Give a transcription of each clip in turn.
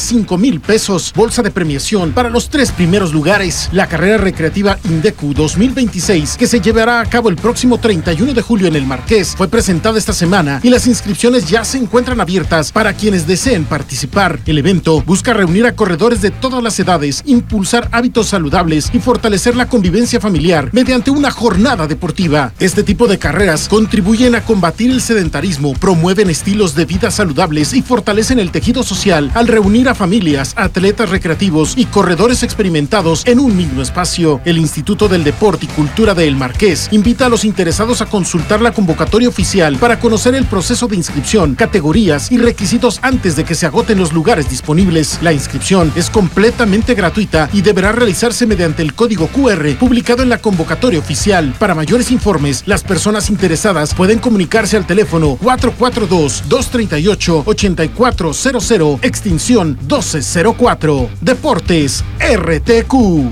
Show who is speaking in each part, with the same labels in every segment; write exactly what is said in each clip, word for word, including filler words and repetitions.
Speaker 1: cinco mil pesos. Bolsa de premiación para los tres primeros lugares. La carrera recreativa Indecu dos mil veintiséis, que se llevará a cabo el próximo treinta y uno de julio en el Marqués, fue presentada esta semana y las inscripciones ya se encuentran abiertas para quienes deseen participar. El evento busca reunir a corredores de todas las edades, impulsar hábitos saludables y fortalecer la convivencia familiar mediante una jornada deportiva. Este tipo de carreras contribuyen a combatir el sedentarismo, promueven estilos de vida saludables y fortalecen el tejido social al reunir a familias, atletas recreativos y corredores experimentados en un mismo espacio. El Instituto del Deporte y Cultura de El Marqués invita a los interesados a consultar la convocatoria oficial para conocer el proceso de inscripción, categorías y requisitos antes de que se agoten los lugares disponibles. La inscripción es completamente gratuita y deberá realizarse mediante el código cu erre publicado en la convocatoria oficial. Para mayores informes, las personas interesadas pueden comunicarse al teléfono cuatro cuatro dos, dos tres ocho, ocho cuatro cero cero, extinción doce cero cuatro. Deportes erre te cu.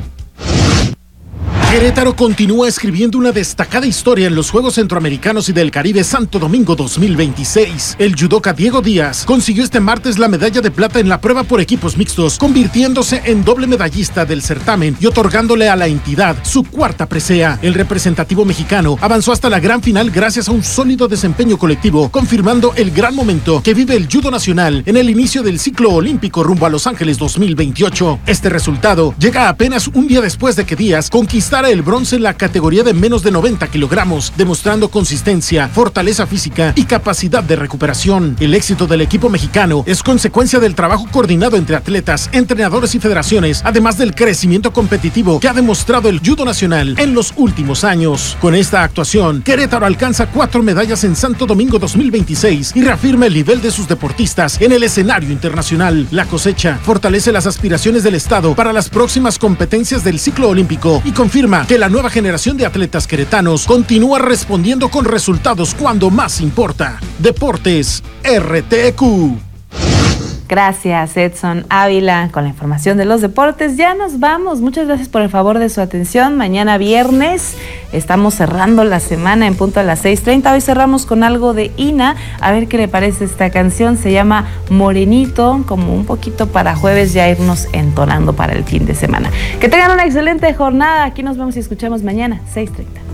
Speaker 1: Querétaro continúa escribiendo una destacada historia en los Juegos Centroamericanos y del Caribe Santo Domingo dos mil veintiséis. El judoka Diego Díaz consiguió este martes la medalla de plata en la prueba por equipos mixtos, convirtiéndose en doble medallista del certamen y otorgándole a la entidad su cuarta presea. El representativo mexicano avanzó hasta la gran final gracias a un sólido desempeño colectivo, confirmando el gran momento que vive el judo nacional en el inicio del ciclo olímpico rumbo a Los Ángeles dos mil veintiocho. Este resultado llega apenas un día después de que Díaz conquistara el bronce en la categoría de menos de noventa kilogramos, demostrando consistencia, fortaleza física y capacidad de recuperación. El éxito del equipo mexicano es consecuencia del trabajo coordinado entre atletas, entrenadores y federaciones, además del crecimiento competitivo que ha demostrado el judo nacional en los últimos años. Con esta actuación, Querétaro alcanza cuatro medallas en Santo Domingo dos mil veintiséis y reafirma el nivel de sus deportistas en el escenario internacional. La cosecha fortalece las aspiraciones del estado para las próximas competencias del ciclo olímpico y confirma que la nueva generación de atletas queretanos continúa respondiendo con resultados cuando más importa. Deportes erre te cu.
Speaker 2: Gracias, Edson Ávila, con la información de los deportes. Ya nos vamos. Muchas gracias por el favor de su atención. Mañana viernes estamos cerrando la semana en punto a las seis treinta. Hoy cerramos con algo de Ina. A ver qué le parece esta canción. Se llama Morenito, como un poquito para jueves ya irnos entonando para el fin de semana. Que tengan una excelente jornada. Aquí nos vemos y escuchamos mañana, seis treinta.